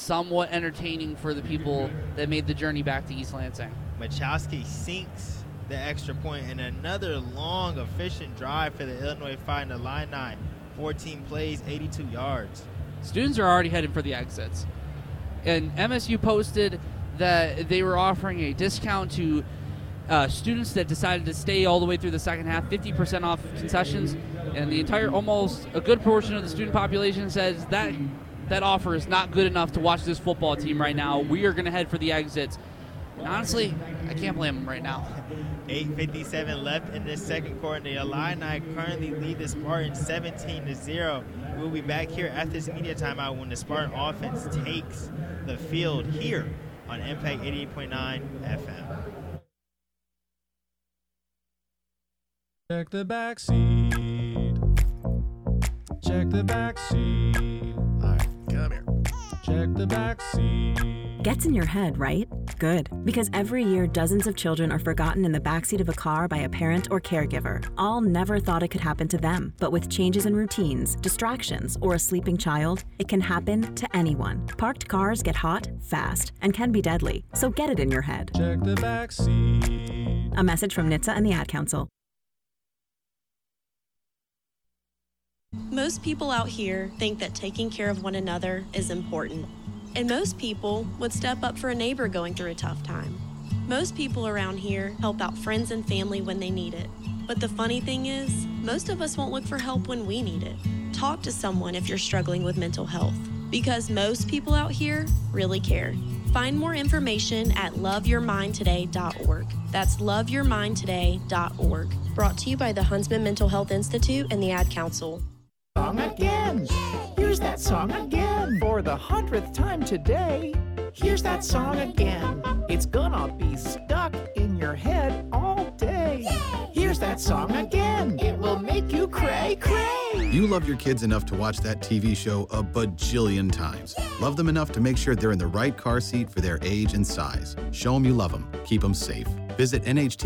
somewhat entertaining for the people that made the journey back to East Lansing. Machowski sinks the extra point, and another long, efficient drive for the Illinois Fighting Illini. 14 plays, 82 yards. Students are already heading for the exits. And MSU posted that they were offering a discount to students that decided to stay all the way through the second half, 50% off concessions. And the entire, almost a good portion of the student population says that offer is not good enough to watch this football team right now. We are going to head for the exits. And honestly, I can't blame them right now. 8:57 left in the second quarter. The Illini currently lead the Spartans 17-0. We'll be back here after this media timeout when the Spartan offense takes the field here on Impact 88.9 FM. Check the back seat. Check the back seat. All right, come here. Check the back seat. Gets in your head, right? Good. Because every year, dozens of children are forgotten in the backseat of a car by a parent or caregiver. All never thought it could happen to them. But with changes in routines, distractions, or a sleeping child, it can happen to anyone. Parked cars get hot, fast, and can be deadly. So get it in your head. Check the back seat. A message from NHTSA and the Ad Council. Most people out here think that taking care of one another is important. And most people would step up for a neighbor going through a tough time. Most people around here help out friends and family when they need it. But the funny thing is, most of us won't look for help when we need it. Talk to someone if you're struggling with mental health, because most people out here really care. Find more information at loveyourmindtoday.org. That's loveyourmindtoday.org. Brought to you by the Huntsman Mental Health Institute and the Ad Council. Song again. Here's that song again. For the 100th time today. Here's that song again. It's gonna be stuck in your head all day. Here's that song again. It will make you cray, cray. You love your kids enough to watch that TV show a bajillion times. Love them enough to make sure they're in the right car seat for their age and size. Show them you love them. Keep them safe. Visit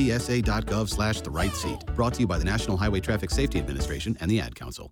nhtsa.gov/the-right-seat. Brought to you by the National Highway Traffic Safety Administration and the Ad Council.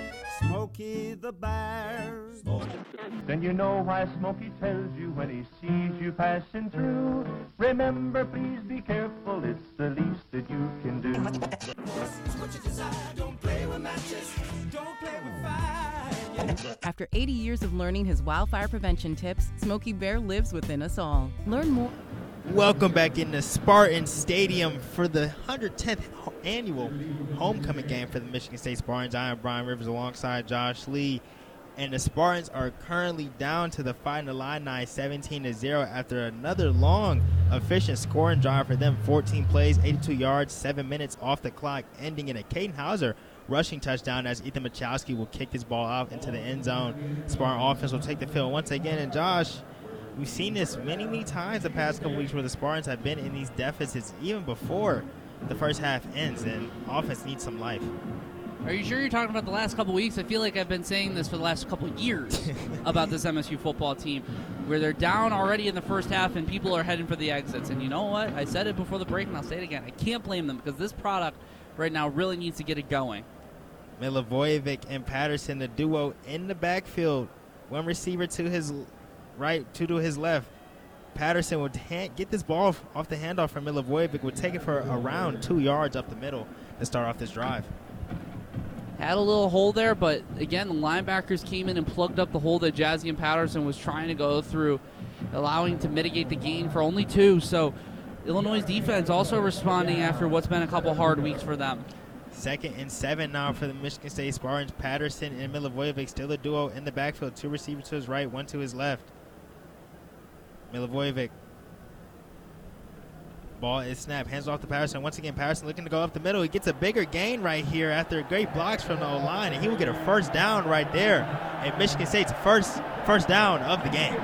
Smokey the Bear. Then you know why Smokey tells you when he sees you passing through. Remember, please be careful, it's the least that you can do. What you desire, don't play with matches, don't play with fire. After 80 years of learning his wildfire prevention tips, Smokey Bear lives within us all. Learn more. Welcome back into Spartan Stadium for the 110th annual homecoming game for the Michigan State Spartans. I am Brian Rivers alongside Josh Lee, and the Spartans are currently down to the Fighting Illini 17-0 after another long, efficient scoring drive for them. 14 plays, 82 yards, 7 minutes off the clock, ending in a Caden Hauser rushing touchdown as Ethan Machowski will kick this ball out into the end zone. Spartan offense will take the field once again, and Josh, we've seen this many, many times the past couple weeks where the Spartans have been in these deficits even before the first half ends, and offense needs some life. Are you sure you're talking about the last couple weeks? I feel like I've been saying this for the last couple years about this MSU football team, where they're down already in the first half and people are heading for the exits. And you know what? I said it before the break and I'll say it again. I can't blame them because this product right now really needs to get it going. Milivojevic and Patterson, the duo in the backfield. One receiver to his right, two to his left. Patterson would get this ball off the handoff from Milivojevic, would take it for around 2 yards up the middle to start off this drive. Had a little hole there, but again, the linebackers came in and plugged up the hole that Jazzy and Patterson was trying to go through, allowing to mitigate the gain for only 2. So Illinois' defense also responding after what's been a couple hard weeks for them. 2nd and 7 now for the Michigan State Spartans. Patterson and Milivojevic still a duo in the backfield. 2 receivers to his right, 1 to his left. Milivojevic. Ball is snapped. Hands off to Patterson. Once again, Patterson looking to go up the middle. He gets a bigger gain right here after great blocks from the O-line, and he will get a first down right there. And Michigan State's first down of the game.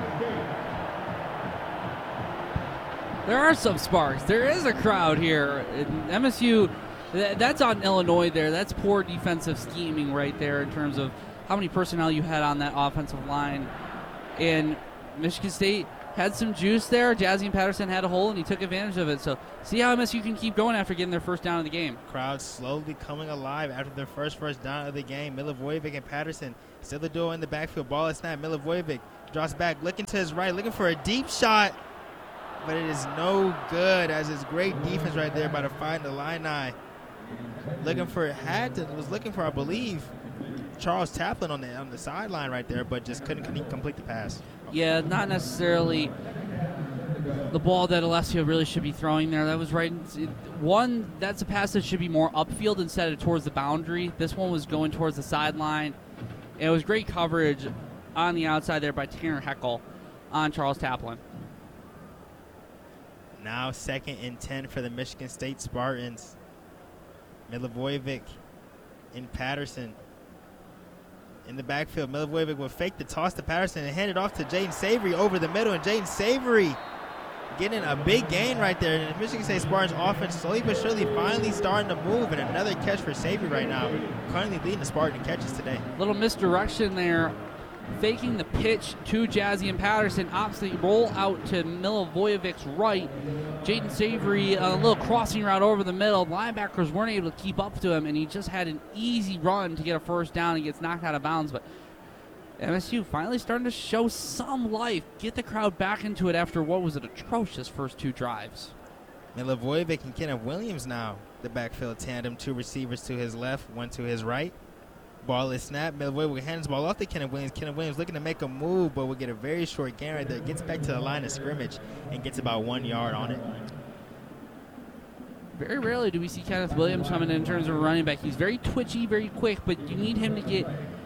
There are some sparks. There is a crowd here. MSU, that's on Illinois there. That's poor defensive scheming right there in terms of how many personnel you had on that offensive line. And Michigan State had some juice there. Jazzy and Patterson had a hole, and he took advantage of it. So see how MSU can keep going after getting their first down of the game. Crowd slowly coming alive after their first down of the game. Milivojevic and Patterson still the duo in the backfield. Ball is snapped. Milivojevic Drops back, looking to his right, looking for a deep shot. But it is no good, as it's great defense right there by the Fighting Illini. Was looking for, I believe, Charles Taplin on the sideline right there, but just couldn't complete the pass. Yeah, not necessarily the ball that Alessio really should be throwing there. That was right. That's a pass that should be more upfield instead of towards the boundary. This one was going towards the sideline. And it was great coverage on the outside there by Tanner Heckel on Charles Taplin. Now 2nd and 10 for the Michigan State Spartans. Milivojevic and Patterson in the backfield. Milivojevic will fake the toss to Patterson and hand it off to Jaden Savory over the middle. And Jaden Savory getting a big gain right there. And the Michigan State Spartans offense slowly but surely finally starting to move. And another catch for Savory right now. Currently leading the Spartan catches today. Little misdirection there. Faking the pitch to Jazzy and Patterson. Opposite roll out to Milivojevic's right. Jaden Savory, a little crossing route over the middle. Linebackers weren't able to keep up to him, and he just had an easy run to get a first down. He gets knocked out of bounds, but MSU finally starting to show some life. Get the crowd back into it after what was an atrocious first 2 drives. Milivojevic and Kenneth Williams now. The backfield tandem, 2 receivers to his left, 1 to his right. Ball is snapped. Milivojevic hands the ball off to Kenneth Williams. Kenneth Williams looking to make a move, but will get a very short gain right there. Gets back to the line of scrimmage and gets about 1 yard on it. Very rarely do we see Kenneth Williams coming in terms of a running back. He's very twitchy, very quick, but you need him to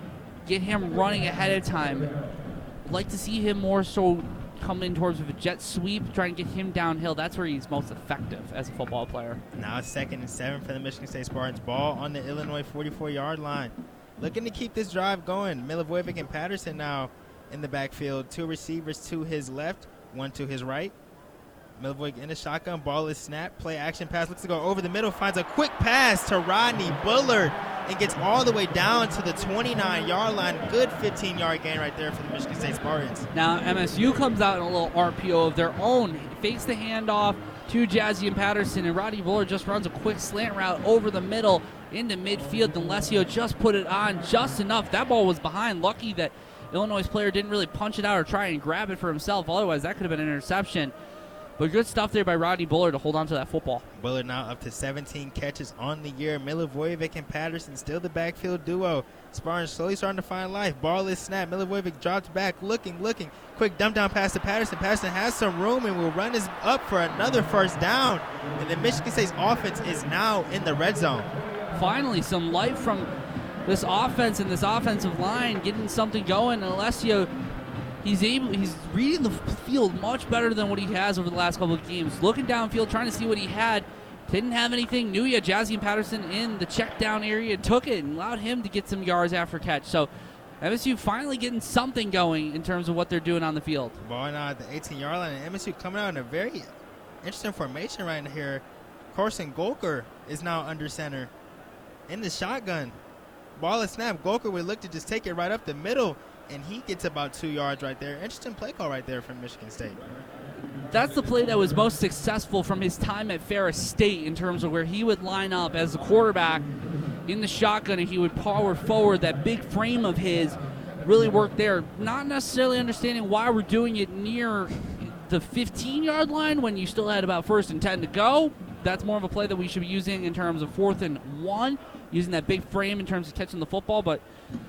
get him running ahead of time. I'd like to see him more so come in towards a jet sweep, try and get him downhill. That's where he's most effective as a football player. Now 2nd and 7 for the Michigan State Spartans. Ball on the Illinois 44-yard line. Looking to keep this drive going. Milivojevic and Patterson now in the backfield. 2 receivers to his left, 1 to his right. Milivojevic in the shotgun. Ball is snapped. Play action pass. Looks to go over the middle. Finds a quick pass to Rodney Bullard and gets all the way down to the 29-yard line. Good 15-yard gain right there for the Michigan State Spartans. Now MSU comes out in a little RPO of their own. Fakes the handoff to Jazzy and Patterson, and Rodney Bullard just runs a quick slant route over the middle into midfield. Alessio just put it on just enough. That ball was behind. Lucky that Illinois' player didn't really punch it out or try and grab it for himself. Otherwise, that could have been an interception. But good stuff there by Rodney Bullard to hold on to that football. Bullard now up to 17 catches on the year. Milivojevic and Patterson still the backfield duo. Spartans slowly starting to find life. Ball is snapped. Milivojevic drops back, looking. Quick dump down pass to Patterson. Patterson has some room and will run his up for another first down. And the Michigan State's offense is now in the red zone. Finally, some life from this offense and this offensive line, getting something going. And Alessio, he's reading the field much better than what he has over the last couple of games. Looking downfield, trying to see what he had. Didn't have anything. Knew he had Jazzy and Patterson in the check down area, took it and allowed him to get some yards after catch. So MSU finally getting something going in terms of what they're doing on the field. Ball now at the 18-yard line, and MSU coming out in a very interesting formation right here. Carson Golker is now under center in the shotgun. Ball is snapped. Golker would look to just take it right up the middle, and he gets about 2 yards right there. Interesting play call right there from Michigan State. That's the play that was most successful from his time at Ferris State in terms of where he would line up as the quarterback in the shotgun and he would power forward. That big frame of his really worked there. Not necessarily understanding why we're doing it near the 15-yard line when you still had about 1st and 10 to go. That's more of a play that we should be using in terms of 4th and 1, using that big frame in terms of catching the football. But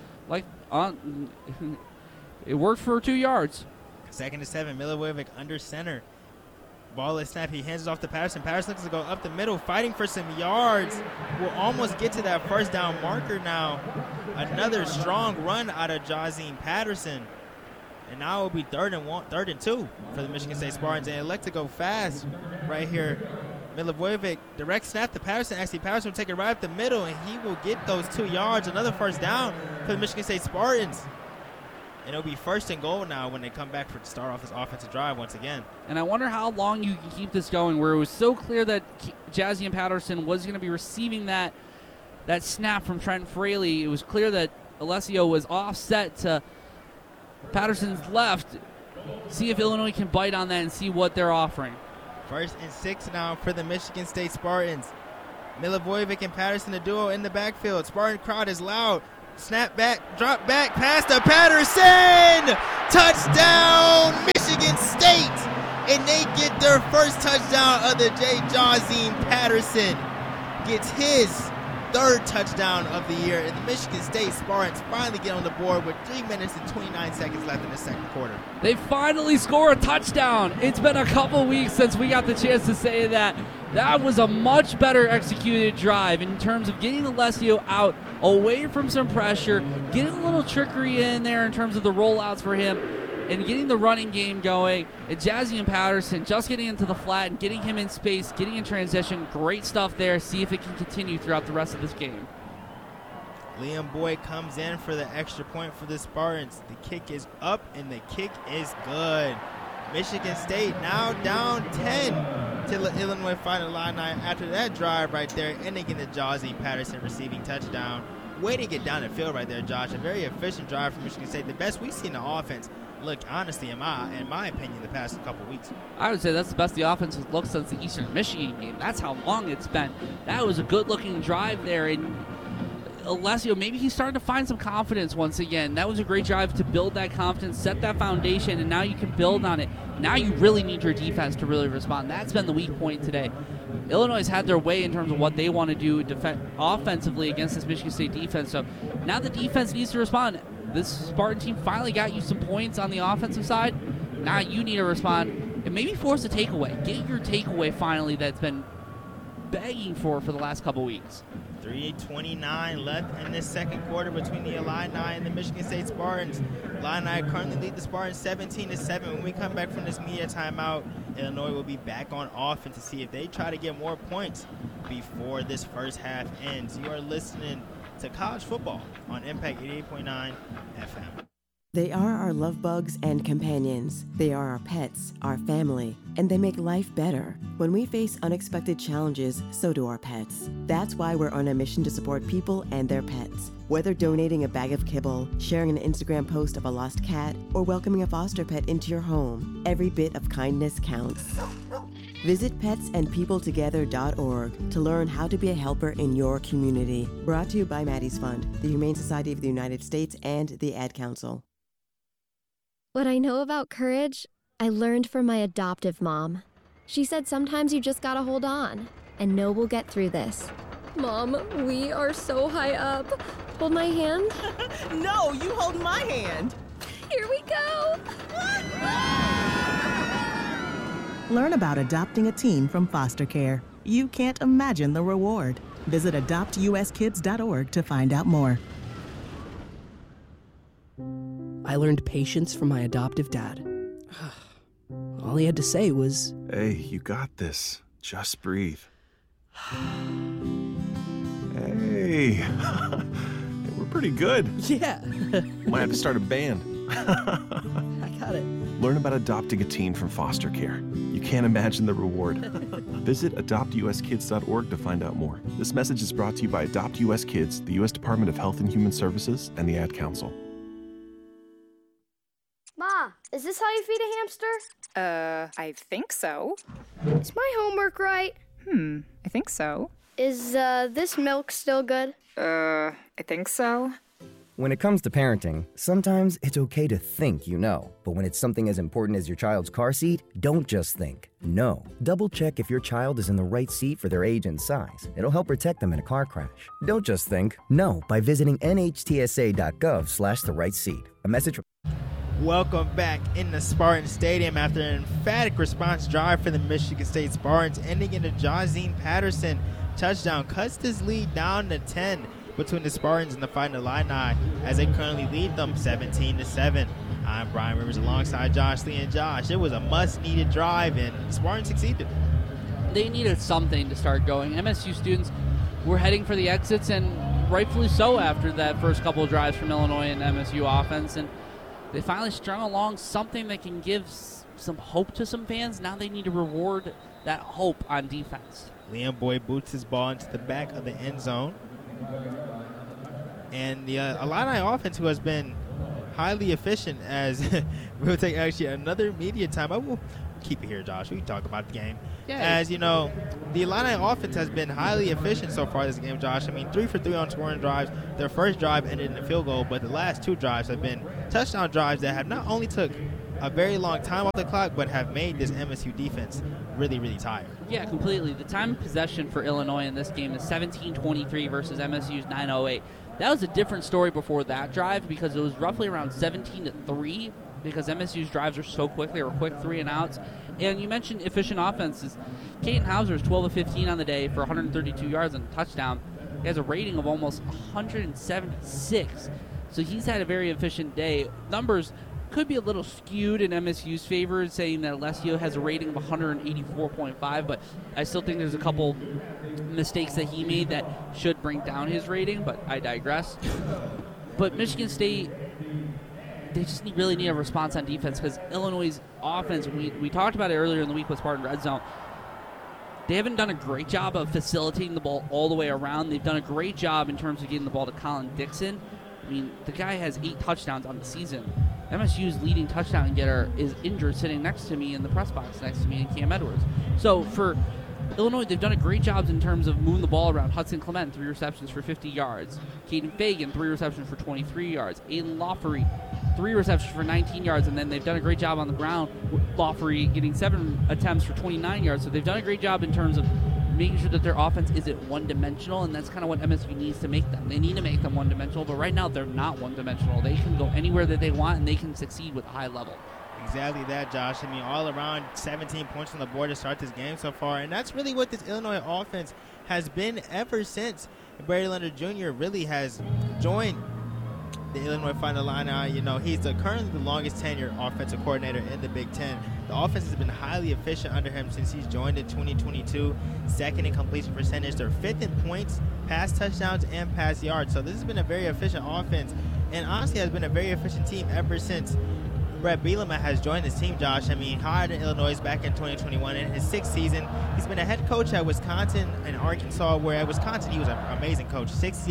it worked for 2 yards. 2nd and 7, Milivojevic under center. Ball is snapped. He hands it off to Patterson. Patterson looks to go up the middle, fighting for some yards. Will almost get to that first down marker now. Another strong run out of Jazeen Patterson. And now it will be 3rd and 2 for the Michigan State Spartans. And elect to go fast right here. Milivojevic, direct snap to Patterson. Actually, Patterson will take it right up the middle, and he will get those 2 yards. Another first down for the Michigan State Spartans. And it'll be 1st and goal now when they come back to start off this offensive drive once again. And I wonder how long you can keep this going, where it was so clear that Jazzy and Patterson was going to be receiving that snap from Trent Fraley. It was clear that Alessio was offset to Patterson's left. See if Illinois can bite on that and see what they're offering. 1st and 6 now for the Michigan State Spartans. Milivojevic and Patterson, the duo in the backfield. Spartan crowd is loud. Snap back, drop back, pass to Patterson! Touchdown, Michigan State! And they get their first touchdown of the day. Jazeen Patterson gets his third touchdown of the year. And the Michigan State Spartans finally get on the board with 3 minutes and 29 seconds left in the second quarter. They finally score a touchdown. It's been a couple weeks since we got the chance to say that. That was a much better executed drive in terms of getting Alessio out, away from some pressure, getting a little trickery in there in terms of the rollouts for him, and getting the running game going. And Jazeen Patterson just getting into the flat and getting him in space, getting in transition. Great stuff there. See if it can continue throughout the rest of this game. Liam Boyd comes in for the extra point for the Spartans. The kick is up, and the kick is good. Michigan State now down 10 to the Illinois Fighting Illini after that drive right there, ending in the Jazeen Patterson receiving touchdown. Way to get down the field right there, Josh. A very efficient drive from Michigan State. The best we've seen the offense look, honestly, in my opinion, the past couple weeks. I would say that's the best the offense has looked since the Eastern Michigan game. That's how long it's been. That was a good-looking drive there, and Alessio, maybe he's starting to find some confidence once again. That was a great drive to build that confidence, set that foundation, and now you can build on it. Now you really need your defense to really respond. That's been the weak point today. Illinois has had their way in terms of what they want to do offensively against this Michigan State defense. So now the defense needs to respond. This Spartan team finally got you some points on the offensive side. Now you need to respond and maybe force a takeaway. Get your takeaway finally that's been begging for the last couple weeks. 3:29 left in this second quarter between the Illini and the Michigan State Spartans. Illini currently lead the Spartans 17-7. When we come back from this media timeout, Illinois will be back on offense to see if they try to get more points before this first half ends. You are listening to College Football on Impact 88.9 FM. They are our love bugs and companions. They are our pets, our family, and they make life better. When we face unexpected challenges, so do our pets. That's why we're on a mission to support people and their pets. Whether donating a bag of kibble, sharing an Instagram post of a lost cat, or welcoming a foster pet into your home, every bit of kindness counts. Visit petsandpeopletogether.org to learn how to be a helper in your community. Brought to you by Maddie's Fund, the Humane Society of the United States, and the Ad Council. What I know about courage, I learned from my adoptive mom. She said sometimes you just gotta hold on and know we'll get through this. Mom, we are so high up. Hold my hand. No, you hold my hand. Here we go. Learn about adopting a teen from foster care. You can't imagine the reward. Visit adoptuskids.org to find out more. I learned patience from my adoptive dad. All he had to say was, "Hey, you got this. Just breathe." Hey, we're pretty good. Yeah. Might have to start a band. I got it. Learn about adopting a teen from foster care. You can't imagine the reward. Visit adoptuskids.org to find out more. This message is brought to you by Adopt US Kids, the U.S. Department of Health and Human Services, and the Ad Council. Ma, is this how you feed a hamster? I think so. Is my homework right? I think so. Is, this milk still good? I think so. When it comes to parenting, sometimes it's okay to think you know. But when it's something as important as your child's car seat, don't just think. Know. Double check if your child is in the right seat for their age and size. It'll help protect them in a car crash. Don't just think. Know by visiting nhtsa.gov/the-right-seat. A message from... Welcome back in the Spartan Stadium after an emphatic response drive for the Michigan State Spartans, ending in a Jazeen Patterson touchdown. Cuts this lead down to 10 between the Spartans and the Fighting Illini as they currently lead them 17-7. I'm Brian Rivers alongside Josh Lee. And Josh, it was a much-needed drive, and the Spartans succeeded. They needed something to start going. MSU students were heading for the exits, and rightfully so after that first couple of drives from Illinois and MSU offense. And they finally strung along something that can give some hope to some fans. Now they need to reward that hope on defense. Liam Boyd boots his ball into the back of the end zone. And the Illini offense, who has been highly efficient, as we'll take actually another media time. We'll keep it here, Josh. We can talk about the game. Yeah. As you know, the Illini offense has been highly efficient so far this game, Josh. I mean, 3 for 3 on scoring drives. Their first drive ended in a field goal, but the last 2 drives have been touchdown drives that have not only took a very long time off the clock, but have made this MSU defense really, really tired. Yeah, completely. The time of possession for Illinois in this game is 17:23 versus MSU's 9:08. That was a different story before that drive because it was roughly around 17-3 because MSU's drives are so quick. They were quick 3 and outs. And you mentioned efficient offenses. Kaden Hauser is 12 of 15 on the day for 132 yards and a touchdown. He has a rating of almost 176. So he's had a very efficient day. Numbers could be a little skewed in MSU's favor, saying that Alessio has a rating of 184.5, but I still think there's a couple mistakes that he made that should bring down his rating, but I digress. But Michigan State, they just really need a response on defense because Illinois' offense, we talked about it earlier in the week with Spartan Red Zone, they haven't done a great job of facilitating the ball all the way around. They've done a great job in terms of getting the ball to Colin Dixon. I mean, the guy has 8 touchdowns on the season. MSU's leading touchdown getter is injured, sitting next to me in the press box next to me in Cam Edwards. So for Illinois, they've done a great job in terms of moving the ball around. Hudson Clement, 3 receptions for 50 yards. Caden Fagan, 3 receptions for 23 yards. Aiden Lawfery, 3 receptions for 19 yards. And then they've done a great job on the ground with Lawfery getting 7 attempts for 29 yards. So they've done a great job in terms of making sure that their offense isn't one-dimensional, and that's kind of what MSU needs to make them. They need to make them one-dimensional, but right now they're not one-dimensional. They can go anywhere that they want, and they can succeed with a high level. Exactly that, Josh. I mean, all around 17 points on the board to start this game so far, and that's really what this Illinois offense has been ever since Brady Leonard Jr. really has joined the Illinois Fighting Illini. You know, he's currently the longest tenured offensive coordinator in the Big Ten. The offense has been highly efficient under him since he's joined in 2022. Second in completion percentage. They're 5th in points, pass touchdowns, and pass yards. So this has been a very efficient offense, and honestly has been a very efficient team ever since Brett Bielema has joined this team, Josh. I mean, hired in Illinois back in 2021. In his 6th season, he's been a head coach at Wisconsin and Arkansas, where at Wisconsin he was an amazing coach,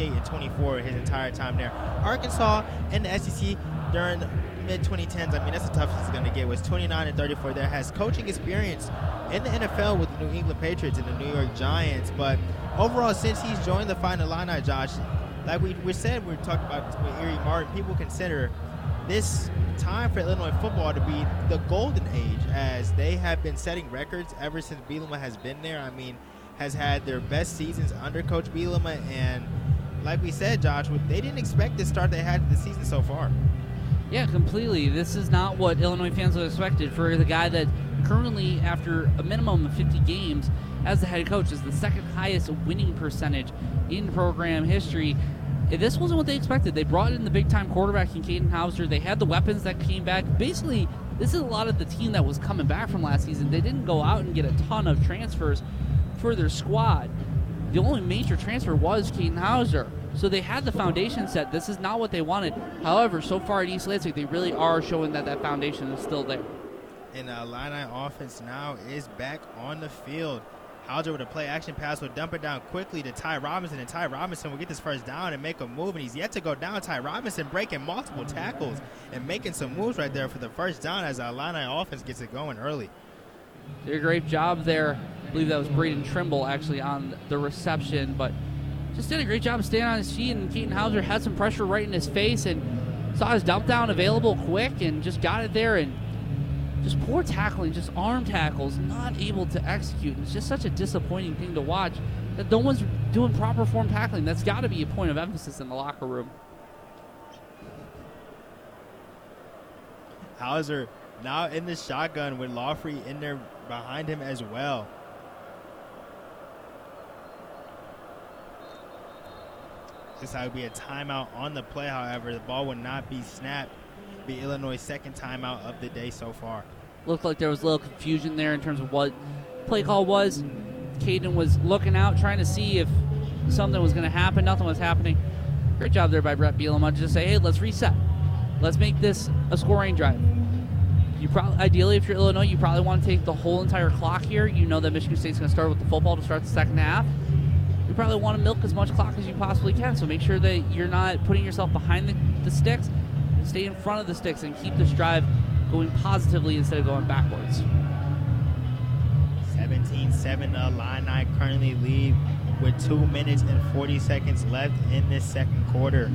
68-24 his entire time there. Arkansas and the SEC during the mid-2010s, I mean, that's the toughest he's going to get, was 29-34 there. Has coaching experience in the NFL with the New England Patriots and the New York Giants. But overall, since he's joined the Fighting Illini, Josh, like we talked about with Erie Martin, people consider this time for Illinois football to be the golden age, as they have been setting records ever since Bielema has been there. I mean, has had their best seasons under Coach Bielema, and like we said, Josh, they didn't expect the start they had to the season so far. Yeah, completely. This is not what Illinois fans would have expected for the guy that currently, after a minimum of 50 games as the head coach, is the 2nd highest winning percentage in program history. This wasn't what they expected. They brought in the big-time quarterback in Kaden Hauser. They had the weapons that came back. Basically, this is a lot of the team that was coming back from last season. They didn't go out and get a ton of transfers for their squad. The only major transfer was Kaden Hauser. So they had the foundation set. This is not what they wanted. However, so far at East Lansing, they really are showing that that foundation is still there. And the Illini offense now is back on the field. Hauser with a play-action pass will dump it down quickly to Ty Robinson, and Ty Robinson will get this first down and make a move, and he's yet to go down. Ty Robinson breaking multiple tackles and making some moves right there for the first down as the Illini offense gets it going early. Did a great job there. I believe that was Braden Trimble actually on the reception, but just did a great job staying on his feet, and Kaden Hauser had some pressure right in his face and saw his dump down available quick and just got it there, and just poor tackling, just arm tackles, not able to execute. It's just such a disappointing thing to watch that no one's doing proper form tackling. That's got to be a point of emphasis in the locker room. Hauser now in the shotgun with Lawfery in there behind him as well. This would be a timeout on the play, however. The ball would not be snapped. Be Illinois' 2nd timeout of the day so far. Looked like there was a little confusion there in terms of what play call was. Caden was looking out, trying to see if something was going to happen. Nothing was happening. Great job there by Brett Bielema to just say, hey, let's reset. Let's make this a scoring drive. You probably, ideally, if you're Illinois, you probably want to take the whole entire clock here. You know that Michigan State's going to start with the football to start the second half. You probably want to milk as much clock as you possibly can, so make sure that you're not putting yourself behind the sticks. Stay in front of the sticks and keep this drive going positively instead of going backwards. 17-7, the Illini currently lead with 2 minutes and 40 seconds left in this second quarter.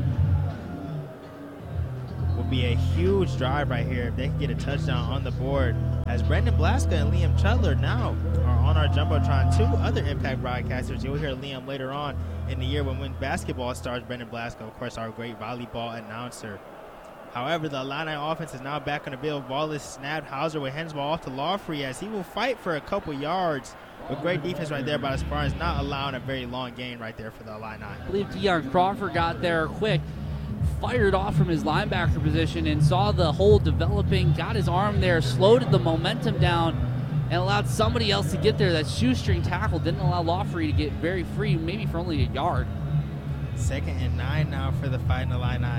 Will be a huge drive right here if they can get a touchdown on the board, as Brendan Blaska and Liam Chudler now are on our Jumbotron. Two other Impact broadcasters. You'll hear Liam later on in the year when basketball stars Brendan Blaska, of course, our great volleyball announcer. However, the Illini offense is now back on the field. Ball is snapped. Hauser with hands ball off to Lawfrey as he will fight for a couple yards. But great defense right there by the Spartans, not allowing a very long gain right there for the Illini. I believe Deion Crawford got there quick, fired off from his linebacker position and saw the hole developing, got his arm there, slowed the momentum down, and allowed somebody else to get there. That shoestring tackle didn't allow Lawfrey to get very free, maybe for only a yard. 2nd and 9 now for the Fighting Illini.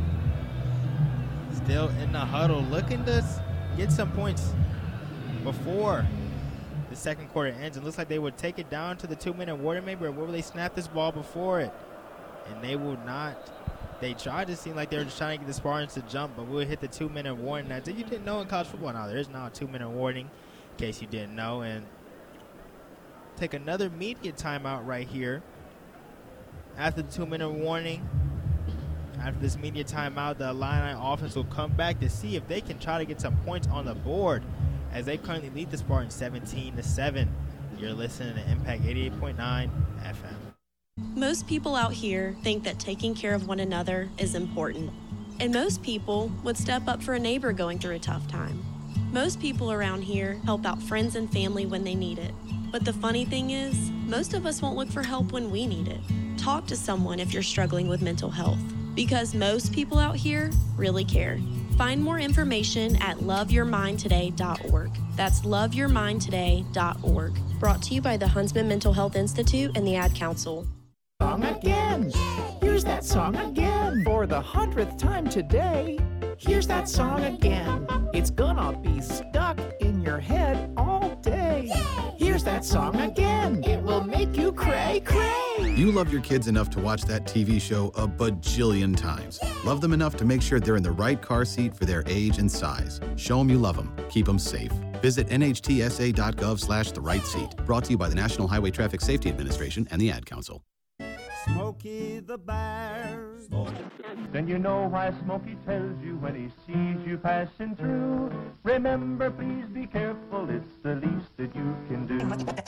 Still in the huddle, looking to get some points before the second quarter ends. It looks like they would take it down to the 2-minute warning maybe, or will they snap this ball before it? And they will not. They tried to seem like they were just trying to get the Spartans to jump, but we'll hit the 2-minute warning. As if you didn't know in college football now, there is now a 2-minute warning, in case you didn't know. And take another media timeout right here. After the 2-minute warning, after this media timeout, the Illini offense will come back to see if they can try to get some points on the board, as they currently lead the Spartans 17-7. You're listening to Impact 88.9 FM. Most people out here think that taking care of one another is important. And most people would step up for a neighbor going through a tough time. Most people around here help out friends and family when they need it. But the funny thing is, most of us won't look for help when we need it. Talk to someone if you're struggling with mental health, because most people out here really care. Find more information at loveyourmindtoday.org. That's loveyourmindtoday.org. Brought to you by the Huntsman Mental Health Institute and the Ad Council. Song again. Here's that song again. For the 100th time today. Here's that song again. It's gonna be stuck in your head all day. Here's that song again. It will make you cray cray. You love your kids enough to watch that TV show a bajillion times. Love them enough to make sure they're in the right car seat for their age and size. Show them you love them. Keep them safe. Visit nhtsa.gov/the right seat. Brought to you by the National Highway Traffic Safety Administration and the Ad Council. Smokey the Bear. Then you know why Smokey tells you when he sees you passing through. Remember, please be careful, it's the least that you can do.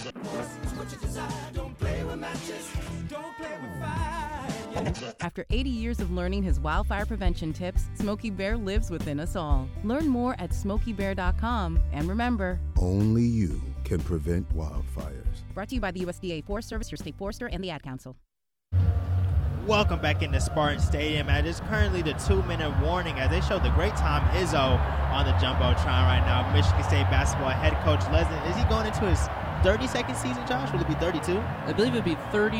Don't play with matches, don't play with fire. After 80 years of learning his wildfire prevention tips, Smokey Bear lives within us all. Learn more at SmokeyBear.com, and remember, only you can prevent wildfires. Brought to you by the USDA Forest Service, your state forester, and the Ad Council. Welcome back into Spartan Stadium. It is currently the 2-minute warning as they show the great Tom Izzo on the Jumbotron right now. Michigan State basketball head coach Leslie. Is he going into his 32nd season, Josh? Will it be 32? I believe it'd be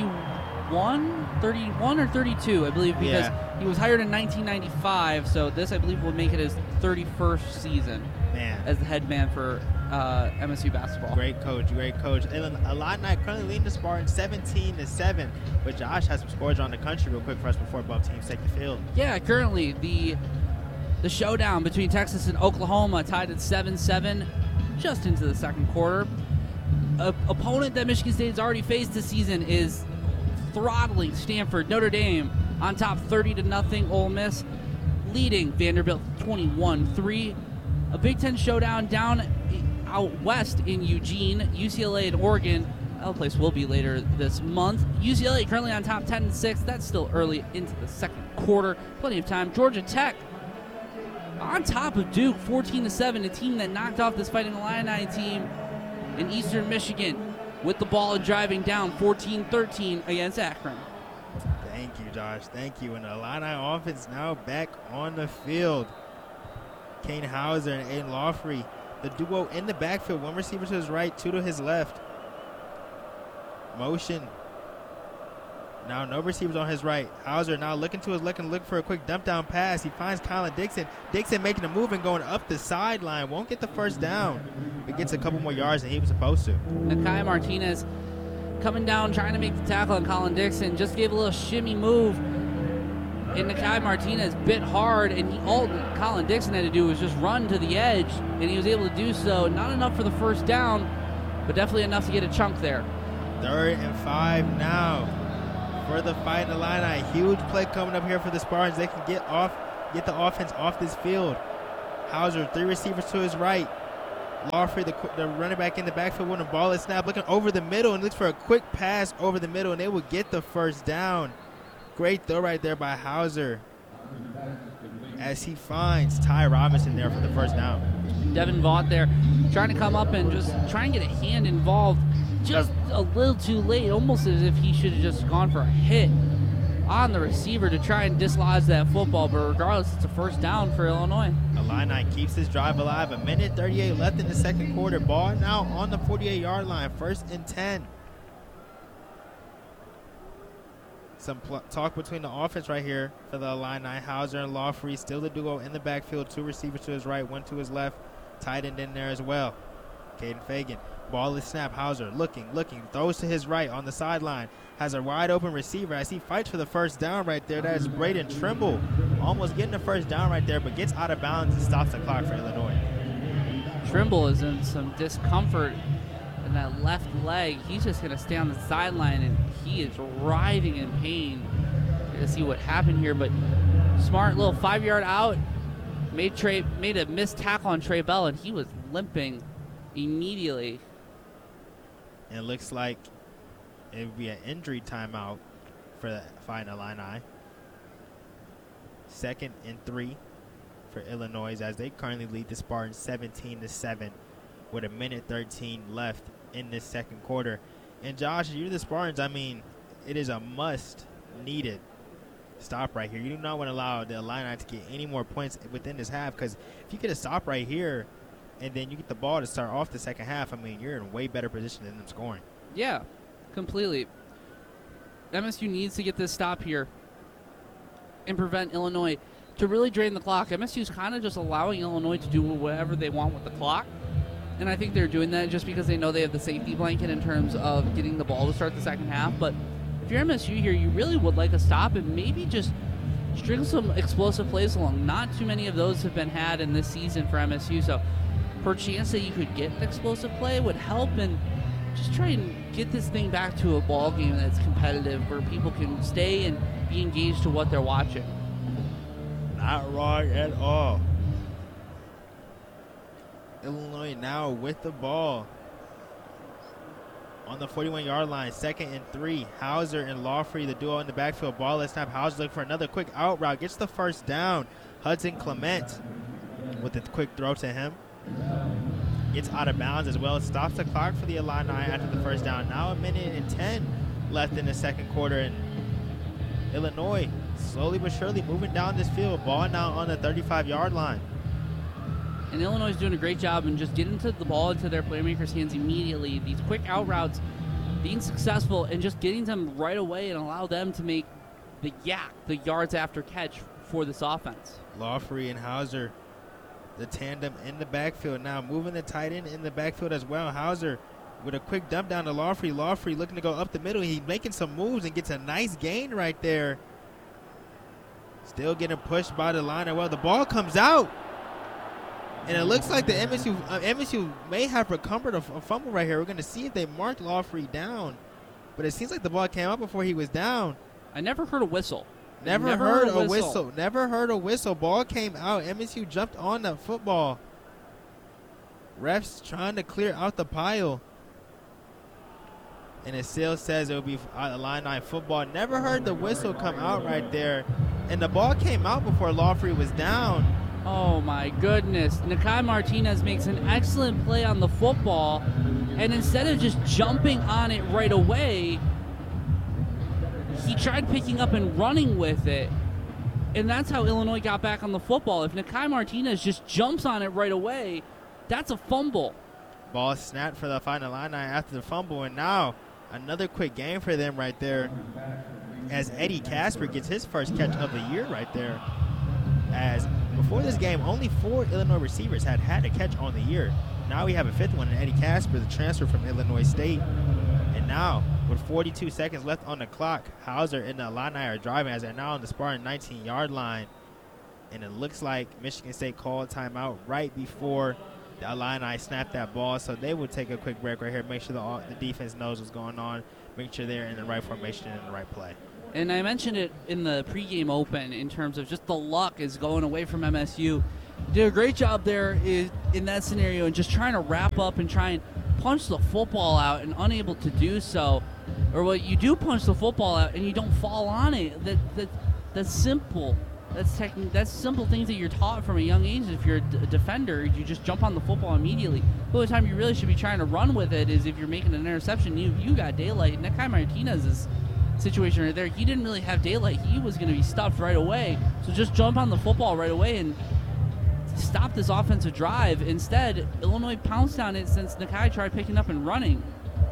31 or 32, I believe, because he was hired in 1995, so this, I believe, will make it his 31st season as the head man for MSU basketball. Great coach. And Illini currently leading the Spartans 17-7, but Josh has some scores around the country real quick for us before both teams take the field. Yeah, currently the showdown between Texas and Oklahoma tied at 7-7 just into the second quarter. Opponent that Michigan State has already faced this season is throttling Stanford. Notre Dame on top 30-0. Ole Miss leading Vanderbilt 21-3. A Big Ten showdown down out west in Eugene, UCLA and Oregon. That place will be later this month. UCLA currently on top 10-6. That's still early into the second quarter. Plenty of time. Georgia Tech on top of Duke 14-7, a team that knocked off this Fighting Illini team in Eastern Michigan with the ball and driving down 14-13 against Akron. Thank you, Josh. Thank you. And the Illini offense now back on the field. Kane Hauser and Aiden Lawfrey, the duo in the backfield. One receiver to his right, two to his left. Motion. Now no receivers on his right. Hauser now looking for a quick dump down pass. He finds Colin Dixon. Dixon making a move and going up the sideline. Won't get the first down. But gets a couple more yards than he was supposed to. Nakai Martinez coming down, trying to make the tackle on Colin Dixon. Just gave a little shimmy move. And Nakai Martinez bit hard, and all Colin Dixon had to do was just run to the edge, and he was able to do so. Not enough for the first down, but definitely enough to get a chunk there. 3rd and 5 now for the Fighting Illini. Huge play coming up here for the Spartans. They can get the offense off this field. Hauser, 3 receivers to his right. Lawfrey, the running back in the backfield with a ball is snap, looking over the middle and looks for a quick pass over the middle, and they will get the first down. Great throw right there by Hauser as he finds Ty Robinson there for the first down. Devin Vaught there trying to come up and just try and get a hand involved just a little too late, almost as if he should have just gone for a hit on the receiver to try and dislodge that football, but regardless, it's a first down for Illinois. Illini keeps this drive alive. 1:38 left in the second quarter. Ball now on the 48-yard line. 1st and 10. Some talk between the offense right here for the Illini. Hauser and Lawfrey, still the duo in the backfield. 2 receivers to his right, 1 to his left. Tight end in there as well. Caden Fagan. Ball is snapped. Hauser looking, throws to his right on the sideline. Has a wide open receiver as he fights for the first down right there. That is Braden Trimble. Almost getting the first down right there, but gets out of bounds and stops the clock for Illinois. Trimble is in some discomfort in that left leg. He's just going to stay on the sideline, and he is writhing in pain. To see what happened here, but smart little 5-yard out. Made a missed tackle on Trey Bell, and he was limping immediately. And it looks like it would be an injury timeout for the Fighting Illini. 2nd and 3 for Illinois as they currently lead the Spartans 17-7 with 1:13 left in this second quarter. And Josh, you're the Spartans. I mean, it is a must-needed stop right here. You do not want to allow the Illini to get any more points within this half, because if you get a stop right here and then you get the ball to start off the second half, I mean, you're in a way better position than them scoring. Yeah, completely. MSU needs to get this stop here and prevent Illinois to really drain the clock. MSU's kind of just allowing Illinois to do whatever they want with the clock, and I think they're doing that just because they know they have the safety blanket in terms of getting the ball to start the second half. But if you're MSU here, you really would like a stop and maybe just string some explosive plays along. Not too many of those have been had in this season for MSU, so per chance that you could get an explosive play would help, and just try and get this thing back to a ball game that's competitive where people can stay and be engaged to what they're watching. Not wrong at all. Illinois now with the ball on the 41-yard line. 2nd and 3. Hauser and Lawfrey, the duo in the backfield. Ball is snapped. Hauser looking for another quick out route. Gets the first down. Hudson Clement with a quick throw to him. Gets out of bounds as well. It stops the clock for the Illini after the first down. Now 1:10 left in the second quarter, and Illinois slowly but surely moving down this field. Ball now on the 35-yard line. And Illinois is doing a great job in just getting the ball into their playmakers' hands immediately. These quick out routes, being successful, and just getting them right away and allow them to make the yards after catch for this offense. Lawfrey and Hauser, the tandem in the backfield now, moving the tight end in the backfield as well. Hauser with a quick dump down to Lawfrey. Lawfrey looking to go up the middle. He's making some moves and gets a nice gain right there. Still getting pushed by the line. Well, the ball comes out. And it looks like the MSU may have recovered a fumble right here. We're going to see if they marked Lawfrey down. But it seems like the ball came out before he was down. I never heard a whistle. Never heard a whistle. Never heard a whistle. Ball came out. MSU jumped on the football. Refs trying to clear out the pile. And it still says it will be Illini football. Never heard the whistle come out right there. And the ball came out before Lawfrey was down. Oh, my goodness. Nakai Martinez makes an excellent play on the football. And instead of just jumping on it right away, he tried picking up and running with it. And that's how Illinois got back on the football. If Nakai Martinez just jumps on it right away, that's a fumble. Ball snapped for the Fighting Illini after the fumble. And now another quick game for them right there, as Eddie Casper gets his first catch of the year right there. As before this game, only 4 Illinois receivers had a catch on the year. Now we have a 5th one in Eddie Casper, the transfer from Illinois State. And now, with 42 seconds left on the clock, Hauser and the Illini are driving as they're now on the Spartan 19-yard line. And it looks like Michigan State called timeout right before the Illini snapped that ball, so they will take a quick break right here, make sure the defense knows what's going on, make sure they're in the right formation and in the right play. And I mentioned it in the pregame open in terms of just the luck is going away from MSU. Did a great job there in that scenario and just trying to wrap up and try and punch the football out and unable to do so. Or what you do punch the football out and you don't fall on it. That's simple. That's simple things that you're taught from a young age. If you're a defender, you just jump on the football immediately. The only time you really should be trying to run with it is if you're making an interception. You got daylight. Nekai Martinez's situation right there, he didn't really have daylight. He was going to be stuffed right away. So just jump on the football right away and stop this offensive drive. Instead, Illinois pounced on it since Nekai tried picking up and running.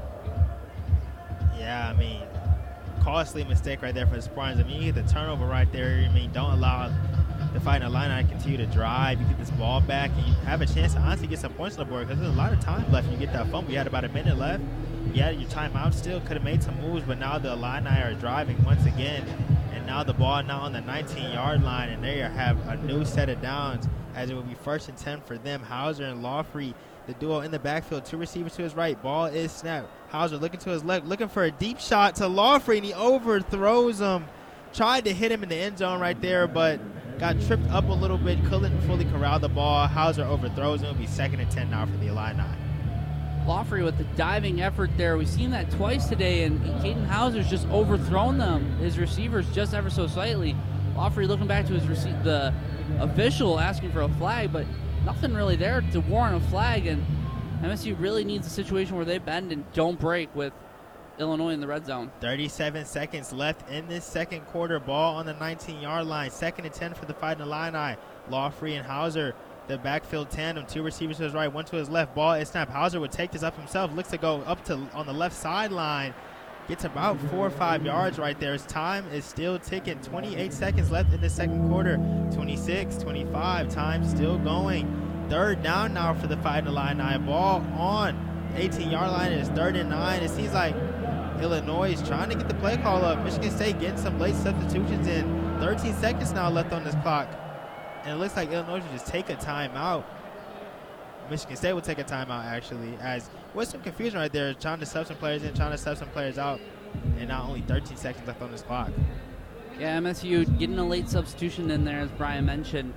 Yeah, I mean, costly mistake right there for the Spartans. I mean, you get the turnover right there. I mean, don't allow the Fighting Illini to continue to drive. You get this ball back, and you have a chance to honestly get some points on the board because there's a lot of time left. You get that fumble. You had about a minute left. You had your timeout still. Could have made some moves, but now the Illini are driving once again. And now the ball now on the 19-yard line, and they have a new set of downs as it will be 1st and 10 for them. Hauser and Lawfrey, the duo in the backfield, 2 receivers to his right. Ball is snapped. Hauser looking to his left, looking for a deep shot to Lawfrey, and he overthrows him. Tried to hit him in the end zone right there, but got tripped up a little bit. Couldn't fully corral the ball. Hauser overthrows him. It'll be 2nd and 10 now for the Illini. Lawfrey with the diving effort there. We've seen that twice today, and Caden Hauser's just overthrown them, his receivers, just ever so slightly. Lawfrey looking back to the official asking for a flag, but nothing really there to warrant a flag, and MSU really needs a situation where they bend and don't break with Illinois in the red zone. 37 seconds left in this second quarter. Ball on the 19-yard line. 2nd and 10 for the Fighting Illini. Lawfrey and Hauser, the backfield tandem, 2 receivers to his right, 1 to his left. Ball is snapped. Hauser would take this up himself. Looks to go up to on the left sideline. Gets about 4 or 5 yards right there. His time is still ticking. 28 seconds left in the second quarter. 26, 25. Time still going. 3rd down now for the Fighting Illini. Ball on 18-yard line. It's 3rd and 9. It seems like Illinois is trying to get the play call up. Michigan State getting some late substitutions in. 13 seconds now left on this clock. And it looks like Illinois should just take a timeout. Michigan State will take a timeout, actually, as with some confusion right there, trying to sub some players in, trying to sub some players out, and now only 13 seconds left on this clock. Yeah, MSU getting a late substitution in there, as Brian mentioned.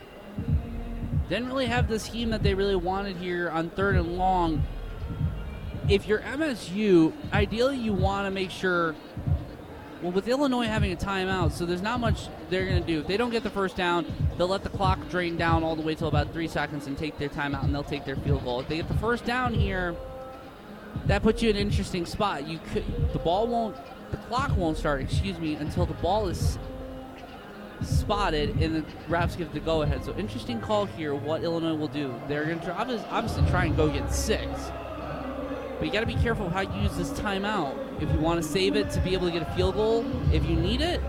Didn't really have the scheme that they really wanted here on 3rd and long. If you're MSU, ideally you want to make sure, well, with Illinois having a timeout, so there's not much they're going to do. If they don't get the first down, they'll let the clock drain down all the way till about 3 seconds and take their timeout, and they'll take their field goal. If they get the first down here, that puts you in an interesting spot. The clock won't start, until the ball is spotted and the refs give the go-ahead. So interesting call here what Illinois will do. They're going to obviously try and go get 6. But you got to be careful how you use this timeout. If you want to save it to be able to get a field goal, if you need it,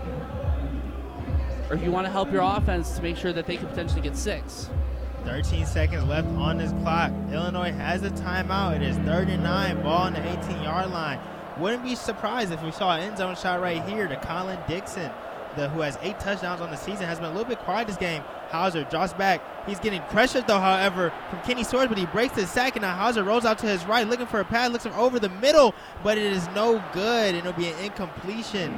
or if you want to help your offense to make sure that they could potentially get 6. 13 seconds left on this clock. Illinois has a timeout. It is 3rd and 9. Ball on the 18-yard line. Wouldn't be surprised if we saw an end zone shot right here to Colin Dixon, who has 8 touchdowns on the season, has been a little bit quiet this game. Hauser drops back. He's getting pressured, though, however, from Kenny Swords, but he breaks his sack, and now Hauser rolls out to his right, looking for a pass, looks over the middle, but it is no good, and it'll be an incompletion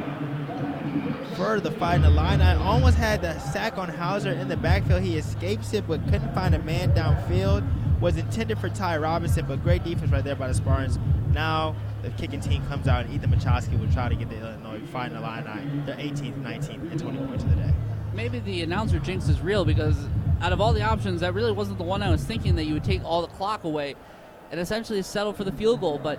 for the Fighting Illini. Almost had the sack on Hauser in the backfield. He escapes it, but couldn't find a man downfield. Was intended for Ty Robinson, but great defense right there by the Spartans. Now the kicking team comes out, and Ethan Machowski will try to get the Illinois Fighting Illini their 18th, 19th, and 20 points of the day. Maybe the announcer jinx is real, because out of all the options, that really wasn't the one I was thinking, that you would take all the clock away and essentially settle for the field goal. But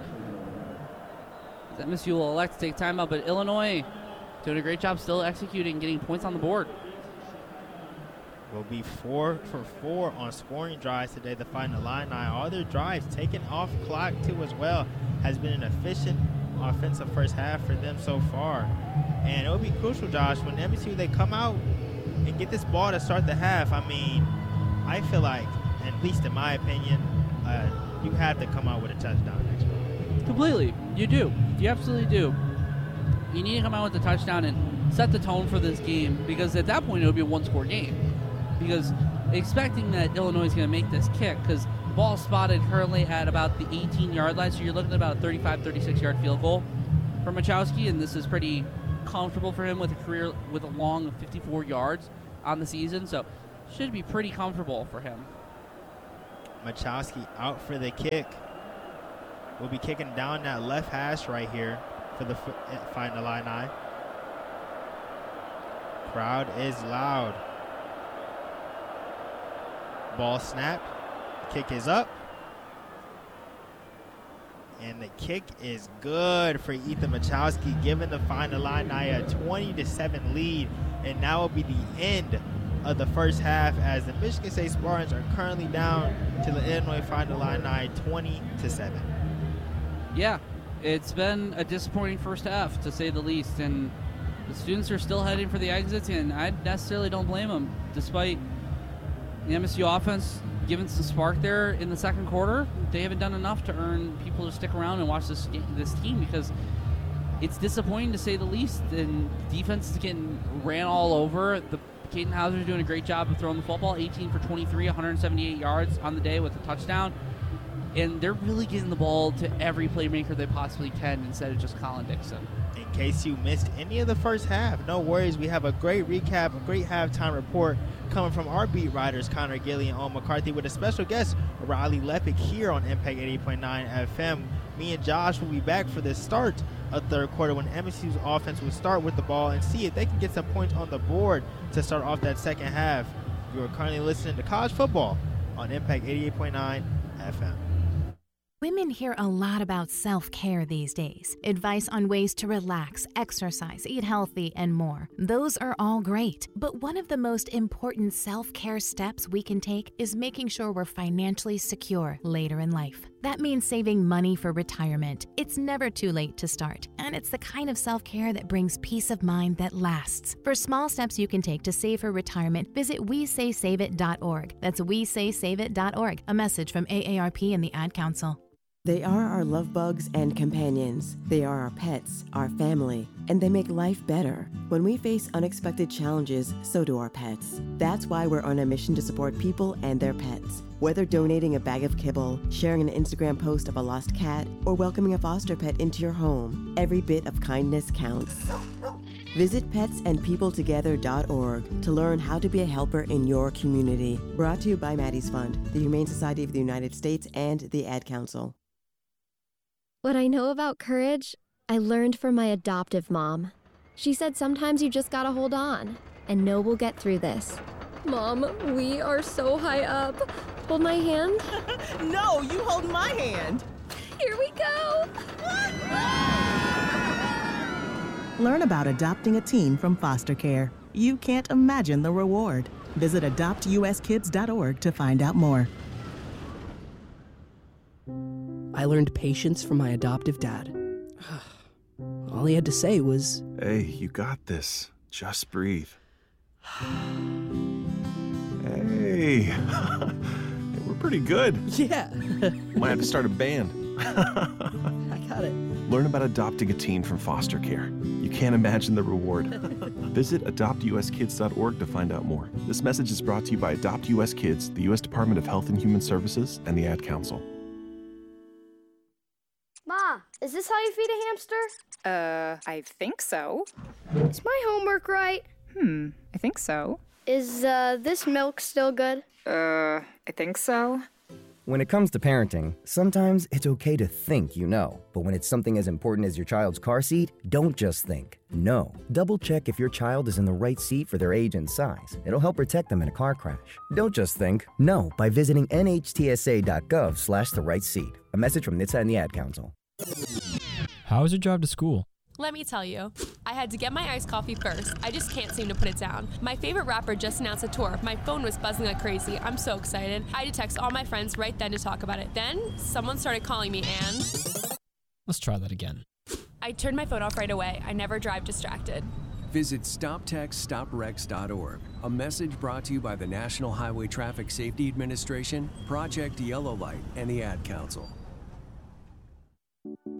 MSU will elect to take timeout, but Illinois doing a great job still executing, getting points on the board. Will be 4 for 4 on scoring drives today. The Fighting Illini, all their drives taken off clock too as well. Has been an efficient offensive first half for them so far. And it will be crucial, Josh, when MSU, they come out and get this ball to start the half. I mean, I feel like, at least in my opinion, you have to come out with a touchdown next week. Completely. You do. You absolutely do. You need to come out with a touchdown and set the tone for this game, because at that point it would be a one-score game. Because expecting that Illinois is going to make this kick, because Ball spotted currently at about the 18-yard line, so you're looking at about a 35, 36-yard field goal for Machowski, and this is pretty comfortable for him with a career with a long of 54 yards on the season, so should be pretty comfortable for him. Machowski out for the kick. We'll be kicking down that left hash right here for the Fighting Illini. Crowd is loud. Ball snapped. Kick is up. And the kick is good for Ethan Machowski, giving the Fighting Illini a 20-7 lead. And now will be the end of the first half as the Michigan State Spartans are currently down to the Illinois Fighting Illini 20-7. Yeah, it's been a disappointing first half, to say the least. And the students are still heading for the exits, and I necessarily don't blame them. Despite the MSU offense giving some spark there in the second quarter, they haven't done enough to earn people to stick around and watch this team, because it's disappointing to say the least. And defense is getting ran all over. The Caden Hauser is doing a great job of throwing the football, 18 for 23, 178 yards on the day with a touchdown. And they're really getting the ball to every playmaker they possibly can instead of just Colin Dixon. In case you missed any of the first half, no worries. We have a great recap, a great halftime report coming from our beat writers, Connor Gilly and Owen McCarthy, with a special guest, Riley Lepic, here on Impact 88.9 FM. Me and Josh will be back for the start of third quarter when MSU's offense will start with the ball and see if they can get some points on the board to start off that second half. You are currently listening to College Football on Impact 88.9 FM. Women hear a lot about self-care these days. Advice on ways to relax, exercise, eat healthy, and more. Those are all great. But one of the most important self-care steps we can take is making sure we're financially secure later in life. That means saving money for retirement. It's never too late to start, and it's the kind of self-care that brings peace of mind that lasts. For small steps you can take to save for retirement, visit WeSaySaveIt.org. That's WeSaySaveIt.org. A message from AARP and the Ad Council. They are our love bugs and companions. They are our pets, our family, and they make life better. When we face unexpected challenges, so do our pets. That's why we're on a mission to support people and their pets. Whether donating a bag of kibble, sharing an Instagram post of a lost cat, or welcoming a foster pet into your home, every bit of kindness counts. Visit petsandpeopletogether.org to learn how to be a helper in your community. Brought to you by Maddie's Fund, the Humane Society of the United States, and the Ad Council. What I know about courage, I learned from my adoptive mom. She said sometimes you just gotta hold on and know we'll get through this. Mom, we are so high up. Hold my hand. No, you hold my hand. Here we go. Learn about adopting a teen from foster care. You can't imagine the reward. Visit adoptuskids.org to find out more. I learned patience from my adoptive dad. All he had to say was, "Hey, you got this. Just breathe." Hey, we're pretty good. Yeah. Might have to start a band. I got it. Learn about adopting a teen from foster care. You can't imagine the reward. Visit adoptuskids.org to find out more. This message is brought to you by Adopt US Kids, the U.S. Department of Health and Human Services, and the Ad Council. Ma, is this how you feed a hamster? I think so. Is my homework right? I think so. Is this milk still good? I think so. When it comes to parenting, sometimes it's okay to think you know. But when it's something as important as your child's car seat, don't just think. No. Double check if your child is in the right seat for their age and size. It'll help protect them in a car crash. Don't just think. No by visiting nhtsa.gov/the-right seat. A message from NHTSA and the Ad Council. How was your drive to school? Let me tell you, I had to get my iced coffee first. I just can't seem to put it down. My favorite rapper just announced a tour. My phone was buzzing like crazy. I'm so excited. I had to text all my friends right then to talk about it. Then, someone started calling me and... Let's try that again. I turned my phone off right away. I never drive distracted. Visit StopTextStopWrecks.org. A message brought to you by the National Highway Traffic Safety Administration, Project Yellow Light, and the Ad Council.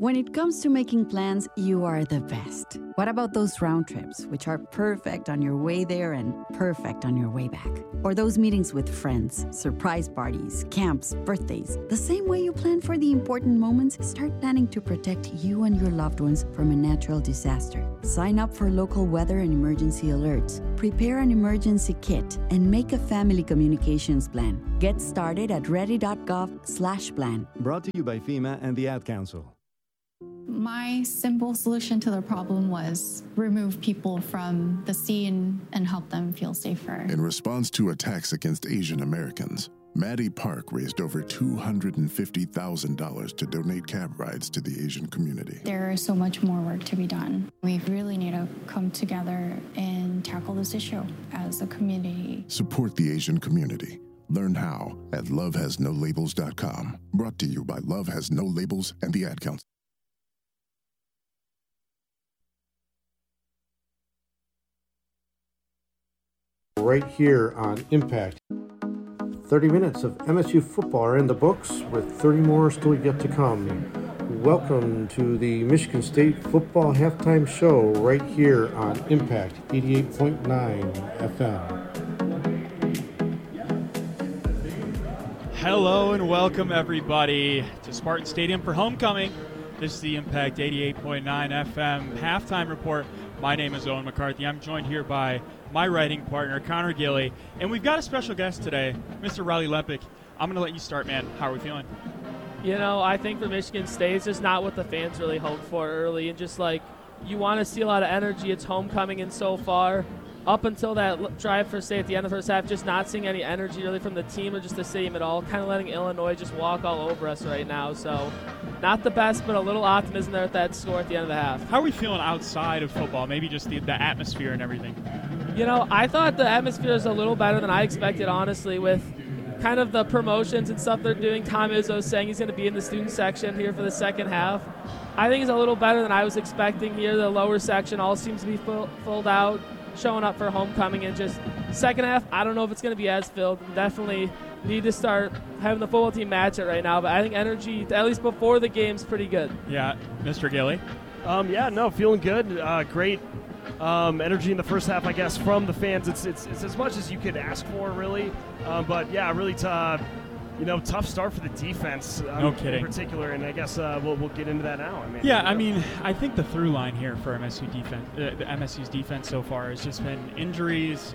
When it comes to making plans, you are the best. What about those round trips, which are perfect on your way there and perfect on your way back? Or those meetings with friends, surprise parties, camps, birthdays? The same way you plan for the important moments, start planning to protect you and your loved ones from a natural disaster. Sign up for local weather and emergency alerts. Prepare an emergency kit and make a family communications plan. Get started at ready.gov/plan. Brought to you by FEMA and the Ad Council. My simple solution to the problem was remove people from the scene and help them feel safer. In response to attacks against Asian Americans, Maddie Park raised over $250,000 to donate cab rides to the Asian community. There is so much more work to be done. We really need to come together and tackle this issue as a community. Support the Asian community. Learn how at lovehasnolabels.com. Brought to you by Love Has No Labels and the Ad Council. Right here on Impact. 30 minutes of MSU football are in the books, with 30 more still yet to come. Welcome to the Michigan State Football Halftime Show right here on Impact 88.9 FM. Hello and welcome everybody to Spartan Stadium for homecoming. This is the Impact 88.9 FM halftime report. My name is Owen McCarthy. I'm joined here by my writing partner, Connor Gilly. And we've got a special guest today, Mr. Riley Lepek. I'm going to let you start, man. How are we feeling? You know, I think for Michigan State, it's just not what the fans really hoped for early. And just like, you want to see a lot of energy. It's homecoming, and so far, up until that drive for State at the end of the first half, just not seeing any energy really from the team or just the stadium at all. Kind of letting Illinois just walk all over us right now. So not the best, but a little optimism there at that score at the end of the half. How are we feeling outside of football? Maybe just the atmosphere and everything. You know, I thought the atmosphere is a little better than I expected, honestly, with kind of the promotions and stuff they're doing. Tom Izzo saying he's going to be in the student section here for the second half. I think it's a little better than I was expecting here. The lower section all seems to be filled out, showing up for homecoming. And just second half, I don't know if it's going to be as filled. Definitely need to start having the football team match it right now. But I think energy, at least before the game, is pretty good. Yeah, Mr. Gilly? Feeling good. Great energy in the first half, I guess, from the fans. It's as much as you could ask for, really. Really tough start for the defense. No kidding. In particular, and I guess we'll get into that now. I think the through line here for MSU defense, the MSU's defense so far has just been injuries.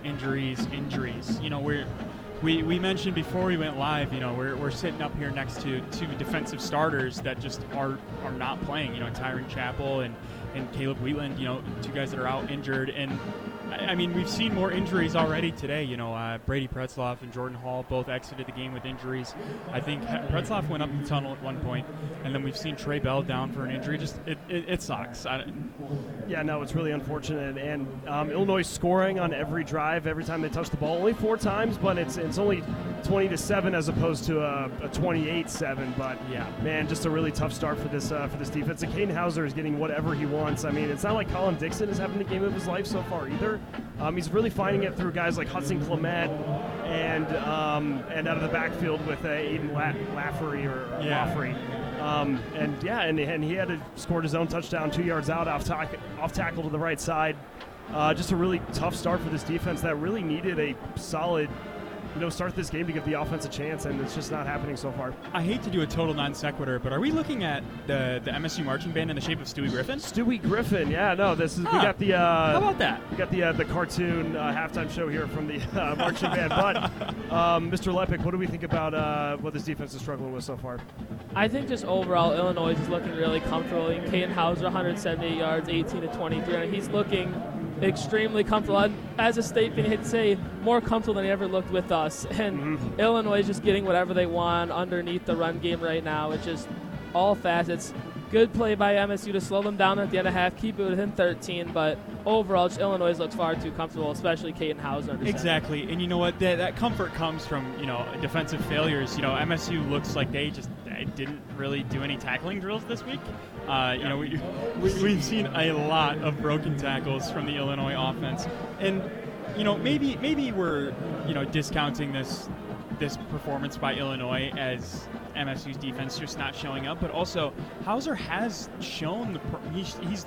You know, we mentioned before we went live, you know, we're sitting up here next to two defensive starters that just are not playing. You know, Tyron Chappell and Caleb Wheatland, you know, two guys that are out injured. And I mean, we've seen more injuries already today. You know, Brady Pretzloff and Jordan Hall both exited the game with injuries. I think Pretzloff went up the tunnel at one point, and then we've seen Trey Bell down for an injury. Just it sucks. It's really unfortunate. And Illinois scoring on every drive, every time they touch the ball, only 4 times, but it's only 20-7 as opposed to a 28-7. But yeah, man, just a really tough start for this defense. And Caden Hauser is getting whatever he wants. I mean, it's not like Colin Dixon is having the game of his life so far either. He's really finding it through guys like Hudson Clement and out of the backfield with Aiden Lafferty and he had scored his own touchdown 2 yards out off tackle to the right side. Just a really tough start for this defense that really needed a solid start this game to give the offense a chance, and it's just not happening so far. I hate to do a total non sequitur, but are we looking at the MSU marching band in the shape of Stewie Griffin? Stewie Griffin, yeah, no, this is we got the how about that? We got the cartoon halftime show here from the marching band. But Mr. Lepek, what do we think about what this defense is struggling with so far? I think just overall Illinois is looking really comfortable. Caden Hauser 178 yards, 18-23, and he's looking extremely comfortable. And as a state fan, I'd say more comfortable than he ever looked with us. And Illinois is just getting whatever they want underneath the run game right now. It's just all facets. Good play by MSU to slow them down at the end of half, keep it within 13. But overall, Illinois looks far too comfortable, especially Caden Hauser. Exactly. And you know what? That comfort comes from, defensive failures. MSU looks like they didn't really do any tackling drills this week. We've seen a lot of broken tackles from the Illinois offense. And, maybe we're, discounting this performance by Illinois as MSU's defense just not showing up, but also Hauser has shown he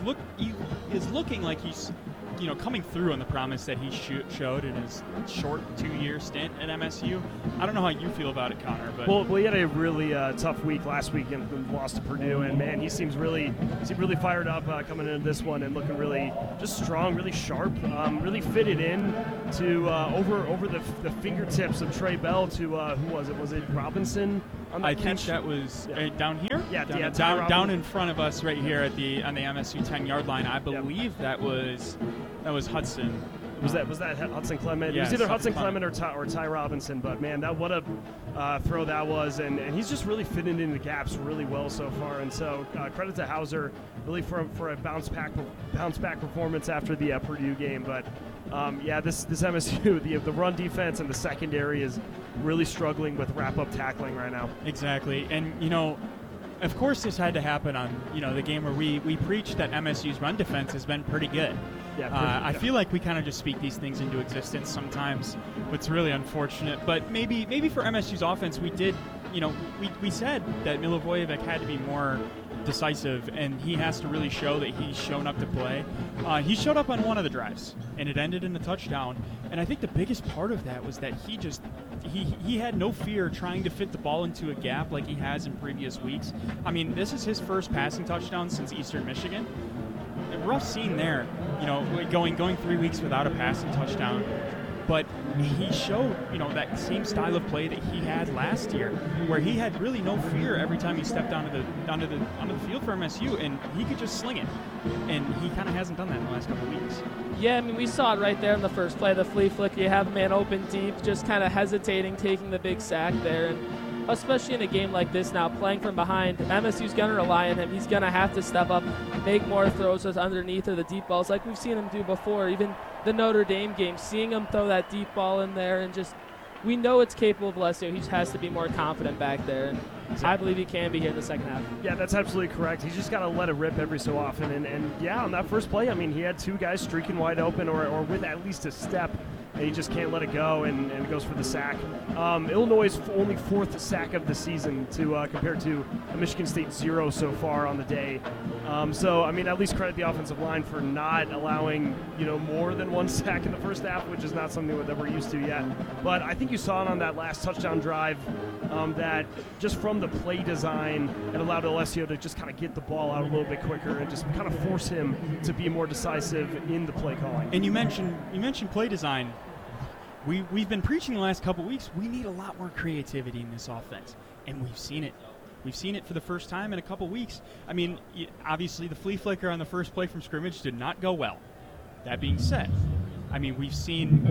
is looking like he's coming through on the promise that he showed in his short 2-year stint at MSU. I don't know how you feel about it, Connor. But well, he had a really tough week last week and lost to Purdue, and man, he seemed really fired up coming into this one and looking really just strong, really sharp, really fitted in to over the fingertips of Trey Bell to who was it? Was it Robinson? I think that was down here. Yeah, down in front of us right here on the MSU 10-yard line. I believe that was Hudson. Was that Hudson Clement? Yeah, it was either Hudson Clement or Ty Robinson. But man, what a throw that was, and he's just really fitting in the gaps really well so far. And so credit to Hauser really for a bounce back performance after the Purdue game. But this MSU the run defense and the secondary is really struggling with wrap-up tackling right now. Exactly, and of course this had to happen on the game where we preached that MSU's run defense has been pretty good. I feel like we kind of just speak these things into existence sometimes. It's really unfortunate, but maybe for MSU's offense we did. We said that Milivojevic had to be more decisive, and he has to really show that he's shown up to play. He showed up on one of the drives, and it ended in a touchdown. And I think the biggest part of that was that he had no fear trying to fit the ball into a gap like he has in previous weeks. I mean, this is his first passing touchdown since Eastern Michigan. A rough scene there, going 3 weeks without a passing touchdown. But he showed, that same style of play that he had last year, where he had really no fear every time he stepped onto the field for MSU, and he could just sling it. And he kind of hasn't done that in the last couple of weeks. Yeah, I mean, we saw it right there in the first play, the flea flicker. You have a man open deep, just kind of hesitating, taking the big sack there. And especially in a game like this now, playing from behind, MSU's going to rely on him. He's going to have to step up, make more throws with underneath or the deep balls like we've seen him do before. Even the Notre Dame game, seeing him throw that deep ball in there, and just we know it's capable of Alessio. He just has to be more confident back there, and I believe he can be here in the second half. Yeah, that's absolutely correct. He's just got to let it rip every so often, and on that first play, I mean, he had two guys streaking wide open or with at least a step, and he just can't let it go, and it goes for the sack. Illinois' only fourth sack of the season compared to a Michigan State 0 so far on the day. So, I mean, at least credit the offensive line for not allowing, more than one sack in the first half, which is not something that we're used to yet. But I think you saw it on that last touchdown drive that just from the play design, it allowed Alessio to just kind of get the ball out a little bit quicker and just kind of force him to be more decisive in the play calling. And you mentioned play design. We've been preaching the last couple weeks, we need a lot more creativity in this offense, and we've seen it. We've seen it for the first time in a couple weeks. I mean, obviously the flea flicker on the first play from scrimmage did not go well. That being said, I mean, we've seen,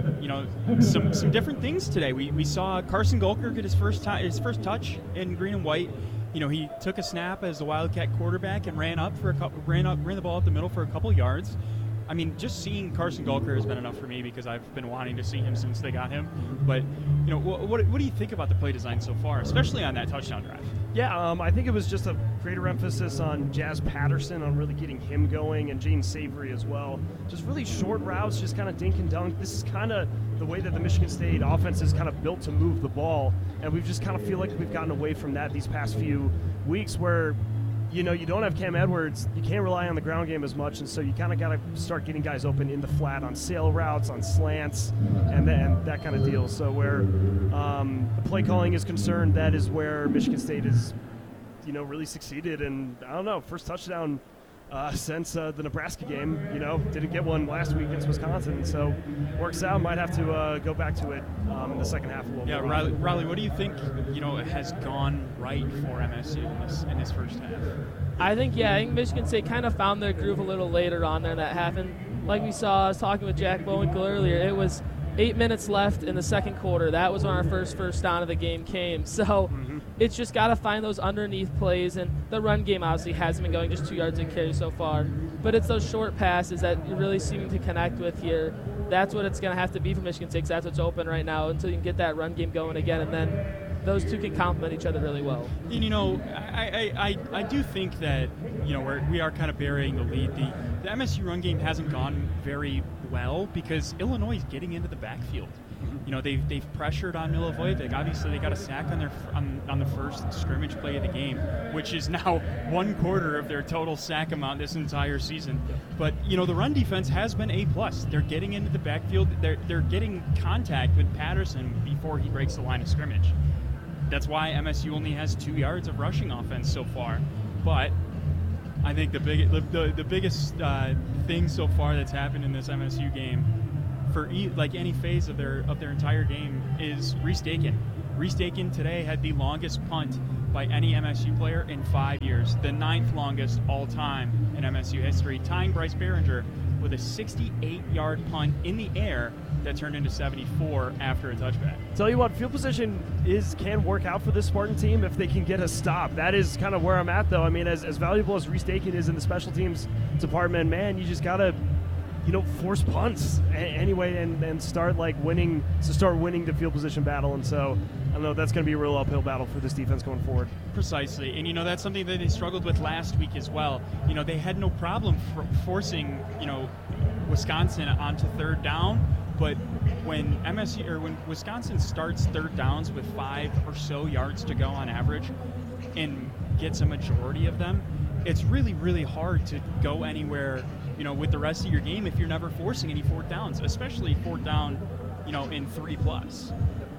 some different things today. We saw Carson Golker get his first touch in green and white. He took a snap as the Wildcat quarterback and ran the ball up the middle for a couple yards. I mean, just seeing Carson Golker has been enough for me because I've been wanting to see him since they got him. But, what do you think about the play design so far, especially on that touchdown drive? Yeah, I think it was just a greater emphasis on Jazz Patterson, on really getting him going, and James Savory as well. Just really short routes, just kind of dink and dunk. This is kind of the way that the Michigan State offense is kind of built to move the ball, and we've just kind of feel like we've gotten away from that these past few weeks where you don't have Cam Edwards, you can't rely on the ground game as much, and so you kind of got to start getting guys open in the flat on sail routes, on slants, and that kind of deal. So where the play calling is concerned, that is where Michigan State is, really succeeded. And I don't know, first touchdown since the Nebraska game. Didn't get one last week against Wisconsin, so works out. Might have to go back to it in the second half a little bit. Yeah, Riley, what do you think has gone right for MSU in this first half? I think Michigan State kind of found their groove a little later on there in that half, and like we saw, I was talking with Jack Bowinkle earlier. It was 8 minutes left in the second quarter. That was when our first down of the game came. So it's just got to find those underneath plays, and the run game obviously hasn't been going, just 2 yards in carry so far. But it's those short passes that you're really seeming to connect with here. That's what it's going to have to be for Michigan State, 'cause that's what's open right now until you can get that run game going again, and then those two can complement each other really well. And, I do think that, we are kind of burying the lead. The MSU run game hasn't gone very well because Illinois is getting into the backfield. They've pressured on Milivojevic. Obviously, they got a sack on the first scrimmage play of the game, which is now 1/4 of their total sack amount this entire season. But the run defense has been A+. They're getting into the backfield. They're getting contact with Patterson before he breaks the line of scrimmage. That's why MSU only has 2 yards of rushing offense so far. But I think the biggest thing so far that's happened in this MSU game, for any phase of their entire game, is Reese Dakin. Reese Dakin today had the longest punt by any MSU player in 5 years, the 9th longest all time in MSU history, tying Bryce Behringer with a 68-yard punt in the air that turned into 74 after a touchback. Tell you what, field position can work out for this Spartan team if they can get a stop. That is kind of where I'm at, though. I mean, as valuable as Reese Dakin is in the special teams department, man, you just gotta force punts anyway and start winning the field position battle. And so I don't know, that's going to be a real uphill battle for this defense going forward. Precisely. And that's something that they struggled with last week as well. They had no problem forcing Wisconsin onto third down, but when Wisconsin starts third downs with 5 or so yards to go on average and gets a majority of them, it's really, really hard to go anywhere with the rest of your game if you're never forcing any fourth downs, especially fourth down, in 3+.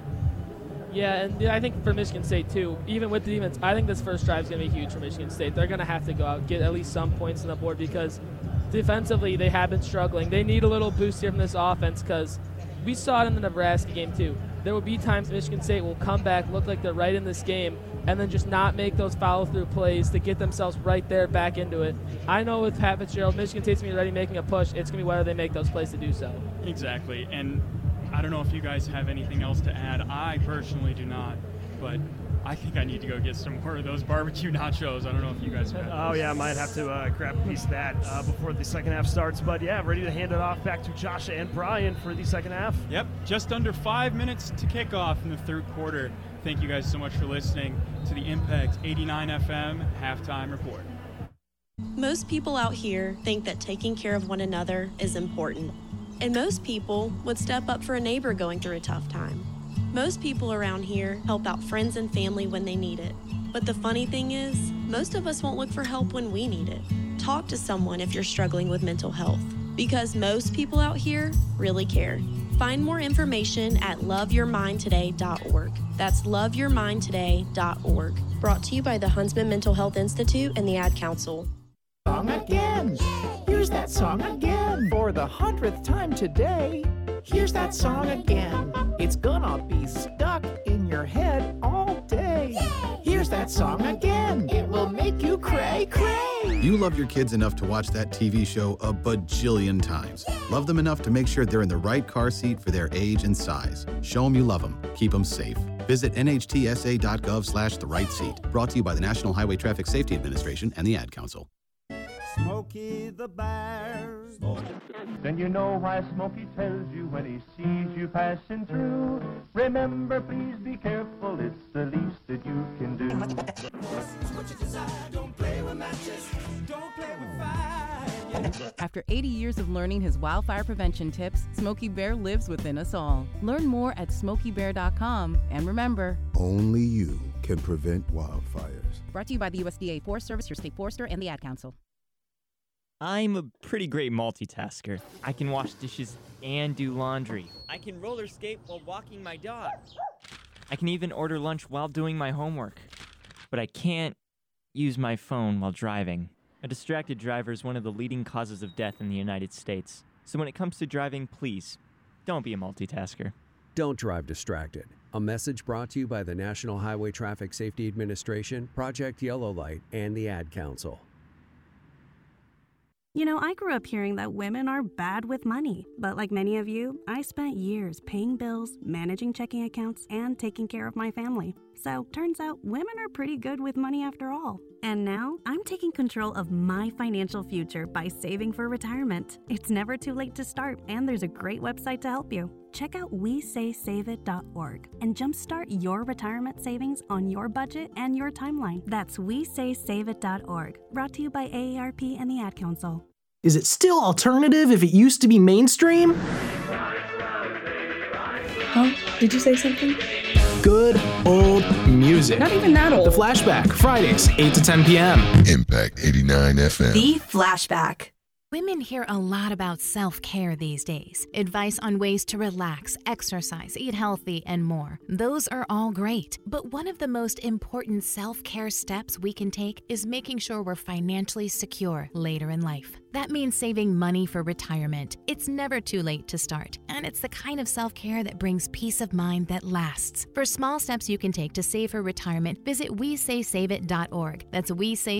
Yeah, and I think for Michigan State, too, even with the defense, I think this first drive is going to be huge for Michigan State. They're going to have to go out, get at least some points on the board, because defensively they have been struggling. They need a little boost here from this offense, because we saw it in the Nebraska game, too. There will be times Michigan State will come back, look like they're right in this game, and then just not make those follow-through plays to get themselves right there back into it. I know with Pat Fitzgerald, Michigan State's going to be ready making a push. It's going to be whether they make those plays to do so. Exactly. And I don't know if you guys have anything else to add. I personally do not, but I think I need to go get some more of those barbecue nachos. I don't know if you guys have. Oh, yeah, I might have to grab a piece of that before the second half starts. But, yeah, ready to hand it off back to Josh and Brian for the second half. Yep, just under 5 minutes to kick off in the third quarter. Thank you guys so much for listening to the Impact 89 FM Halftime Report. Most people out here think that taking care of one another is important. And most people would step up for a neighbor going through a tough time. Most people around here help out friends and family when they need it. But the funny thing is, most of us won't look for help when we need it. Talk to someone if you're struggling with mental health, because most people out here really care. Find more information at loveyourmindtoday.org. That's loveyourmindtoday.org. Brought to you by the Huntsman Mental Health Institute and the Ad Council. Song again. Here's that song again. For the 100th time today. Here's that song again. It's gonna be stuck in your head all day. Here's that song again. It will make you cray, cray. You love your kids enough to watch that TV show a bajillion times. Love them enough to make sure they're in the right car seat for their age and size. Show them you love them. Keep them safe. Visit nhtsa.gov/the-right-seat. Brought to you by the National Highway Traffic Safety Administration and the Ad Council. Smokey the Bear. Then you know why Smokey tells you when he sees you passing through. Remember, please be careful, it's the least that you can do. Don't play with matches, don't play with fire. After 80 years of learning his wildfire prevention tips, Smokey Bear lives within us all. Learn more at SmokeyBear.com. And remember, only you can prevent wildfires. Brought to you by the USDA Forest Service, your state forester, and the Ad Council. I'm a pretty great multitasker. I can wash dishes and do laundry. I can roller skate while walking my dog. I can even order lunch while doing my homework. But I can't use my phone while driving. A distracted driver is one of the leading causes of death in the United States. So when it comes to driving, please, don't be a multitasker. Don't drive distracted. A message brought to you by the National Highway Traffic Safety Administration, Project Yellow Light, and the Ad Council. You know, I grew up hearing that women are bad with money. But like many of you, I spent years paying bills, managing checking accounts, and taking care of my family. So, turns out women are pretty good with money after all. And now, I'm taking control of my financial future by saving for retirement. It's never too late to start, and there's a great website to help you. Check out WeSaySaveIt.org and jumpstart your retirement savings on your budget and your timeline. That's WeSaySaveIt.org. Brought to you by AARP and the Ad Council. Is it still alternative if it used to be mainstream? Oh, did you say something? Good old music. Not even that old. The Flashback, Fridays, 8 to 10 p.m. Impact 89 FM. The Flashback. Women hear a lot about self-care these days. Advice on ways to relax, exercise, eat healthy, and more. Those are all great. But one of the most important self-care steps we can take is making sure we're financially secure later in life. That means saving money for retirement. It's never too late to start, and it's the kind of self-care that brings peace of mind that lasts. For small steps you can take to save for retirement, visit WeSaySaveIt.org. That's WeSay